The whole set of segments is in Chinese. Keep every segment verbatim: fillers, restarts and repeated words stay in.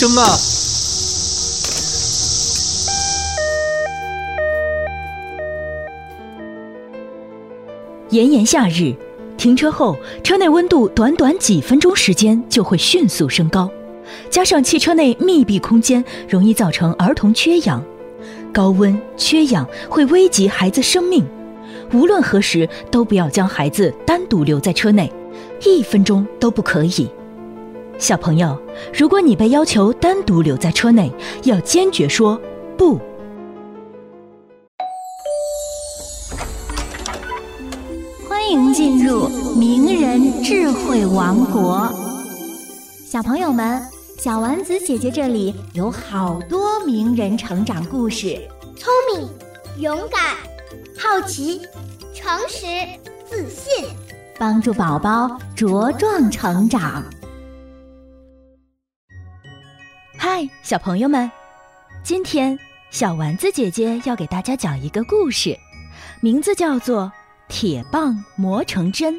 声啊！ 炎炎夏日，停车后车内温度短短几分钟时间就会迅速升高，加上汽车内密闭空间容易造成儿童缺氧，高温缺氧会危及孩子生命。无论何时都不要将孩子单独留在车内，一分钟都不可以。小朋友，如果你被要求单独留在车内，要坚决说不。 欢迎进入名人智慧王国。小朋友们，小丸子姐姐这里有好多名人成长故事， 聪明、勇敢、好奇、诚实、自信， 帮助宝宝茁壮成长。 嗨，小朋友们，今天小丸子姐姐要给大家讲一个故事，名字叫做铁棒磨成针。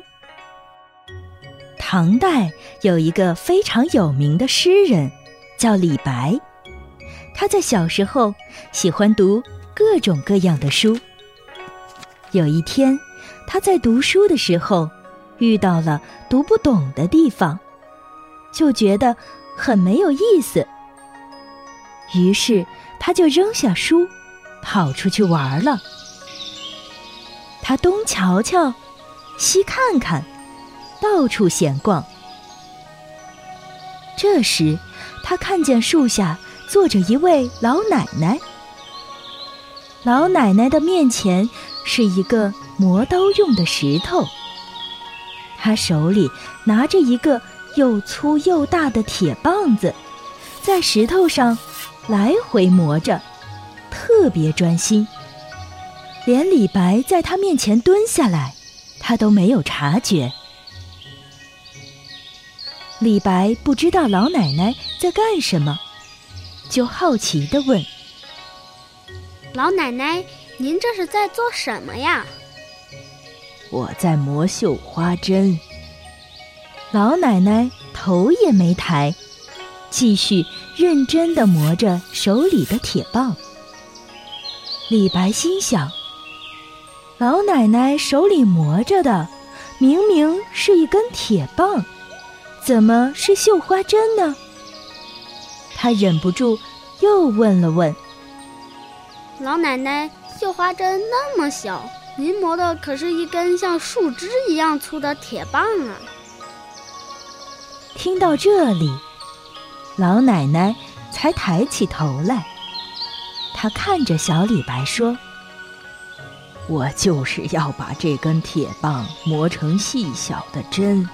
唐代有一个非常有名的诗人，叫李白。他在小时候喜欢读各种各样的书。有一天，他在读书的时候遇到了读不懂的地方，就觉得很没有意思。于是他就扔下书，跑出去玩了。他东瞧瞧，西看看，到处闲逛。这时，他看见树下坐着一位老奶奶。老奶奶的面前是一个磨刀用的石头，她手里拿着一个又粗又大的铁棒子，在石头上来回磨着，特别专心。连李白在他面前蹲下来，他都没有察觉。李白不知道老奶奶在干什么，就好奇地问： 老奶奶，您这是在做什么呀？ 我在磨绣花针。老奶奶头也没抬，继续认真地磨着手里的铁棒。李白心想，老奶奶手里磨着的明明是一根铁棒，怎么是绣花针呢？他忍不住又问了问： 老奶奶，绣花针那么小，您磨的可是一根像树枝一样粗的铁棒啊！ 听到这里，老奶奶才抬起头来，她看着小李白说：我就是要把这根铁棒磨成细小的针。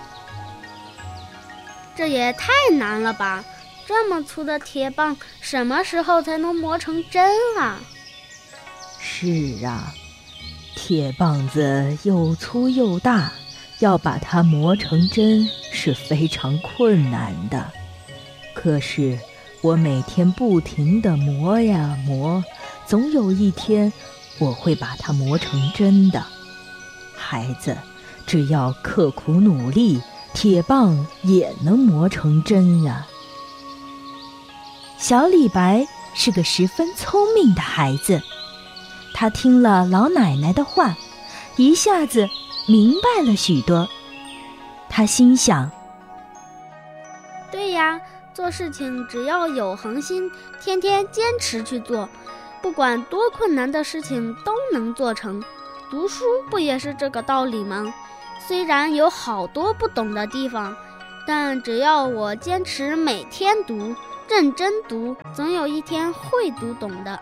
这也太难了吧，这么粗的铁棒什么时候才能磨成针啊？ 是啊，铁棒子又粗又大，要把它磨成针是非常困难的。可是我每天不停地磨呀磨，总有一天我会把它磨成针的。孩子，只要刻苦努力，铁棒也能磨成针呀。小李白是个十分聪明的孩子，他听了老奶奶的话，一下子明白了许多。他心想： 对呀，做事情只要有恒心，天天坚持去做，不管多困难的事情都能做成。读书不也是这个道理吗？虽然有好多不懂的地方，但只要我坚持每天读，认真读，总有一天会读懂的。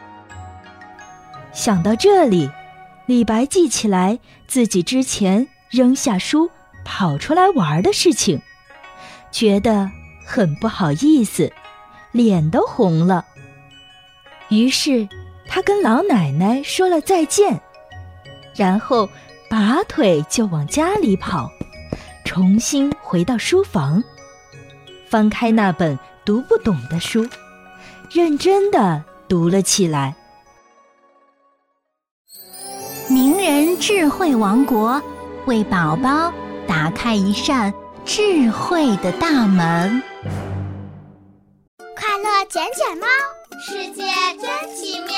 想到这里，李白记起来自己之前扔下书跑出来玩的事情，觉得很不好意思，脸都红了。于是他跟老奶奶说了再见，然后拔腿就往家里跑，重新回到书房，翻开那本读不懂的书，认真地读了起来。 名人智慧王国，为宝宝打开一扇智慧的大门。 快乐捡捡猫，世界真奇妙。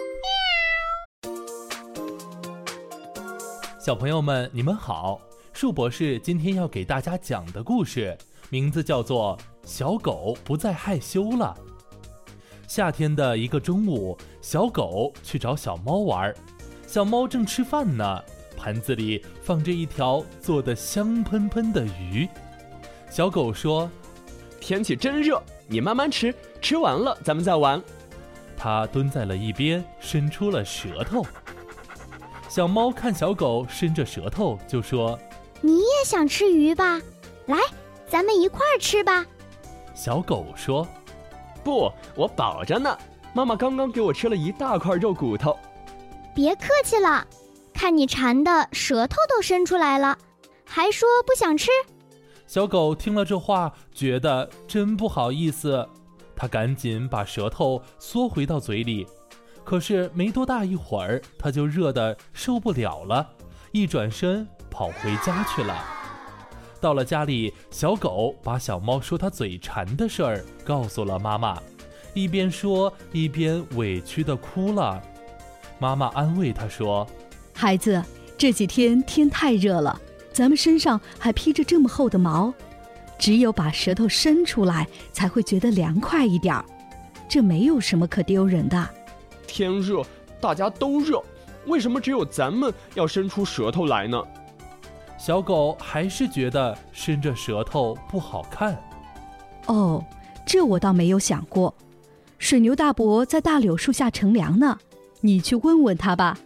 小朋友们，你们好！树博士今天要给大家讲的故事，名字叫做《小狗不再害羞了》。夏天的一个中午，小狗去找小猫玩，小猫正吃饭呢，盘子里放着一条做得香喷喷的鱼。小狗说：“ 天气真热，你慢慢吃，吃完了咱们再玩。” 它蹲在了一边，伸出了舌头。小猫看小狗伸着舌头，就说：“ 你也想吃鱼吧？来，咱们一块儿吃吧。” 小狗说：“ 不，我饱着呢，妈妈刚刚给我吃了一大块肉骨头。” 别客气了，看你馋的舌头都伸出来了，还说不想吃。 小狗听了这话，觉得真不好意思，它赶紧把舌头缩回到嘴里。可是没多大一会儿，它就热得受不了了，一转身跑回家去了。到了家里，小狗把小猫说它嘴馋的事儿告诉了妈妈，一边说一边委屈地哭了。妈妈安慰它说：“ 孩子，这几天天太热了，咱们身上还披着这么厚的毛，只有把舌头伸出来才会觉得凉快一点儿，这没有什么可丢人的。” 天热，大家都热，为什么只有咱们要伸出舌头来呢？ 小狗还是觉得伸着舌头不好看。 哦，这我倒没有想过。水牛大伯在大柳树下乘凉呢，你去问问他吧。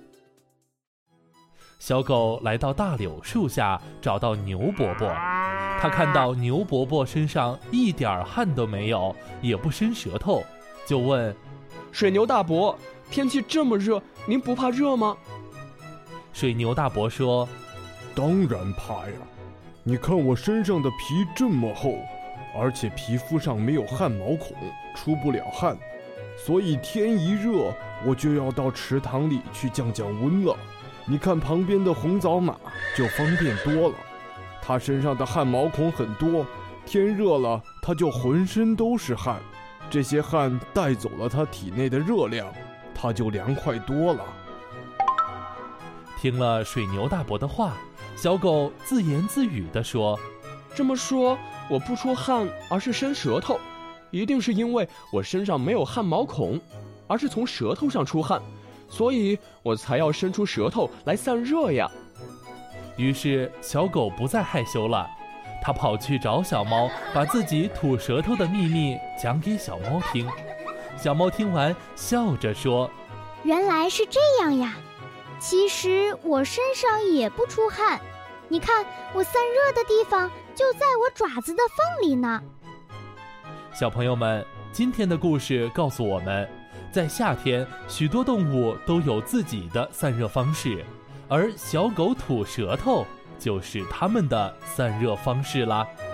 小狗来到大柳树下，找到牛伯伯。他看到牛伯伯身上一点汗都没有，也不伸舌头，就问：“ 水牛大伯，天气这么热，您不怕热吗？” 水牛大伯说：“ 当然怕呀！你看我身上的皮这么厚，而且皮肤上没有汗毛孔，出不了汗，所以天一热，我就要到池塘里去降降温了。你看旁边的红枣马就方便多了，它身上的汗毛孔很多，天热了，它就浑身都是汗，这些汗带走了它体内的热量，它就凉快多了。” 听了水牛大伯的话，小狗自言自语地说：“ 这么说，我不出汗，而是伸舌头，一定是因为我身上没有汗毛孔，而是从舌头上出汗，所以我才要伸出舌头来散热呀。” 于是小狗不再害羞了，它跑去找小猫，把自己吐舌头的秘密讲给小猫听。小猫听完，笑着说：“ 原来是这样呀！其实我身上也不出汗，你看我散热的地方就在我爪子的缝里呢。” 小朋友们，今天的故事告诉我们，在夏天，许多动物都有自己的散热方式，而小狗吐舌头就是它们的散热方式啦。